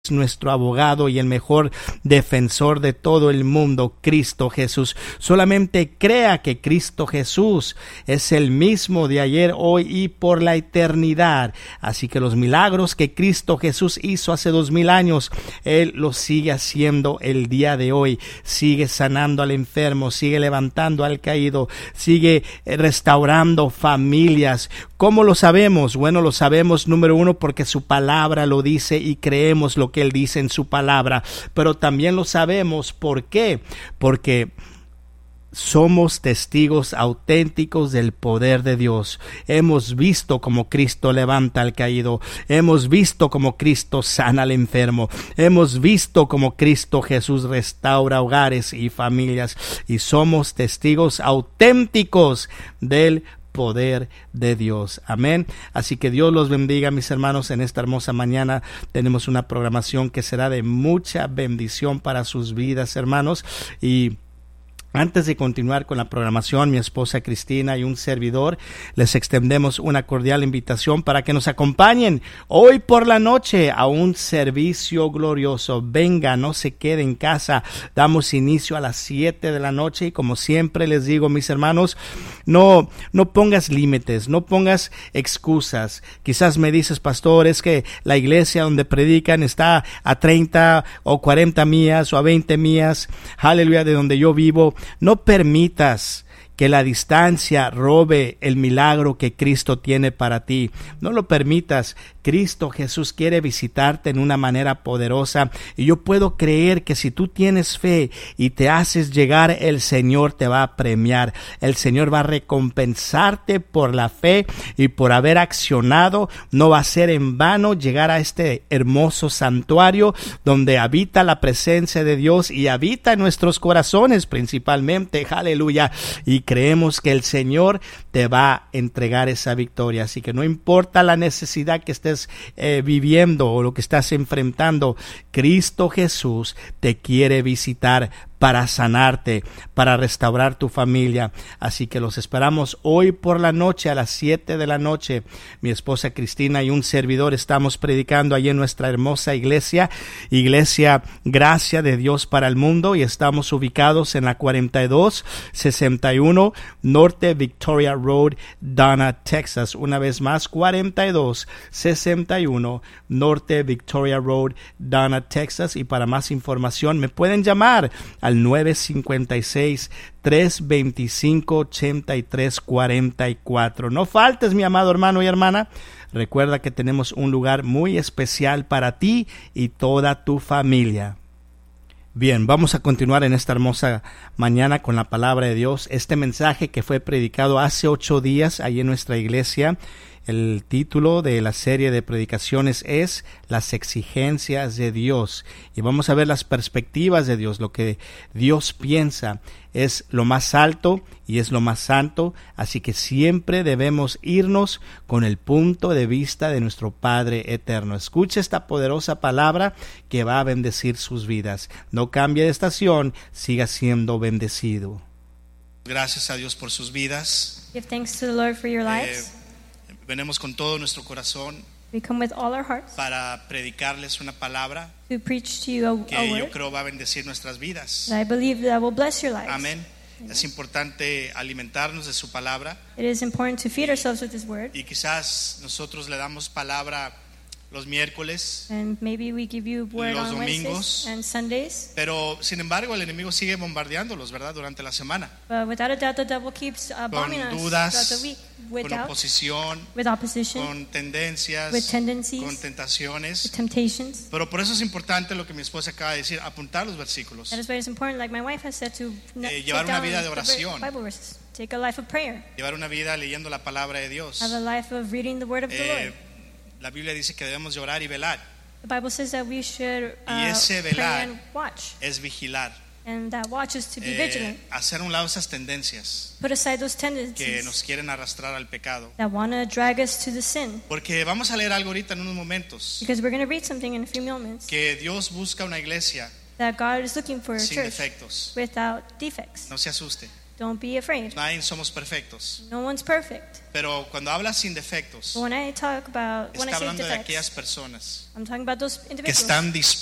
nuestro abogado y el mejor defensor de todo el mundo, Cristo Jesús. Solamente crea que Cristo Jesús es el mismo de ayer, hoy y por la eternidad. Así que los milagros que Cristo Jesús hizo hace 2000 años, Él los sigue haciendo el día de hoy. Sigue sanando al enfermo, sigue levantando al caído, sigue restaurando familias. ¿Cómo lo sabemos? Bueno, lo sabemos, número uno, porque su palabra lo dice y creemos lo que Él dice en su palabra. Pero también lo sabemos, ¿por qué? Porque somos testigos auténticos del poder de Dios. Hemos visto cómo Cristo levanta al caído. Hemos visto cómo Cristo sana al enfermo. Hemos visto cómo Cristo Jesús restaura hogares y familias. Y somos testigos auténticos del poder de Dios. Amén. Así que Dios los bendiga, mis hermanos. En esta hermosa mañana tenemos una programación que será de mucha bendición para sus vidas, hermanos. Y antes de continuar con la programación, mi esposa Cristina y un servidor les extendemos una cordial invitación para que nos acompañen hoy por la noche a un servicio glorioso. Venga, no se quede en casa. Damos inicio a las 7 de la noche y como siempre les digo, mis hermanos, no pongas límites, no pongas excusas. Quizás me dices, pastor, es que la iglesia donde predican está a 30 o 40 millas o a 20 millas, aleluya, de donde yo vivo. No permitas que la distancia robe el milagro que Cristo tiene para ti. No lo permitas. Cristo Jesús quiere visitarte en una manera poderosa y yo puedo creer que si tú tienes fe y te haces llegar, el Señor te va a premiar. El Señor va a recompensarte por la fe y por haber accionado. No va a ser en vano llegar a este hermoso santuario donde habita la presencia de Dios y habita en nuestros corazones principalmente. Aleluya. Y creemos que el Señor te va a entregar esa victoria. Así que no importa la necesidad que estés viviendo o lo que estás enfrentando, Cristo Jesús te quiere visitar para sanarte, para restaurar tu familia. Así que los esperamos hoy por la noche a las 7 de la noche. Mi esposa Cristina y un servidor estamos predicando allí en nuestra hermosa iglesia Gracia de Dios para el Mundo, y estamos ubicados en la 4261 Norte Victoria Road, Donna, Texas. Una vez más, 4261 Norte Victoria Road, Donna, Texas. Y para más información me pueden llamar al 956-325-8344. No faltes, mi amado hermano y hermana. Recuerda que tenemos un lugar muy especial para ti y toda tu familia. Bien, vamos a continuar en esta hermosa mañana con la palabra de Dios. Este mensaje que fue predicado hace 8 días ahí en nuestra iglesia. El título de la serie de predicaciones es Las exigencias de Dios. Y vamos a ver las perspectivas de Dios. Lo que Dios piensa es lo más alto y es lo más santo. Así que siempre debemos irnos con el punto de vista de nuestro Padre eterno. Escuche esta poderosa palabra que va a bendecir sus vidas. No cambie de estación, siga siendo bendecido. Gracias a Dios por sus vidas. Give thanks to the Lord for your lives. Venimos con todo nuestro corazón We come with all our hearts para predicarles una palabra to preach to you a que yo word creo va a bendecir nuestras vidas. that I believe that will bless your lives. Amén. Es importante alimentarnos de su palabra It is important to feed ourselves with His word, y quizás nosotros le damos palabra los miércoles, and maybe we give you word los on domingos. Wednesdays and Sundays. pero sin embargo el enemigo sigue bombardeándolos, ¿verdad? Durante la semana, But without a doubt, the devil keeps bombing con us dudas, throughout the week with con doubt, oposición, with opposition, con tendencias, with tendencies, con tentaciones. with temptations. Pero por eso es importante lo que mi esposa acaba de decir, apuntar los versículos, That is why it's important, like my wife has said, to take llevar una down vida de the oración. Bible verses. Take a life of prayer. llevar una vida leyendo la palabra de Dios. Have a life of reading the word of the Lord. La Biblia dice que debemos de orar y velar. The Bible says that we should Y ese pray velar and watch, es vigilar. and that watch is to be vigilant. Hacer a un lado esas tendencias Put aside those que tendencies nos quieren arrastrar al pecado. that want to drag us to the sin. Porque vamos a leer algo ahorita en unos momentos, Because we're going to read something in a few moments que Dios busca una iglesia that God is looking for a sin church defectos. without defects. No se asuste. Don't be afraid. Nadie somos perfectos. No one's perfect. Pero cuando habla sin defectos, But when I está say hablando de defects, aquellas personas I'm talking about those que individuals están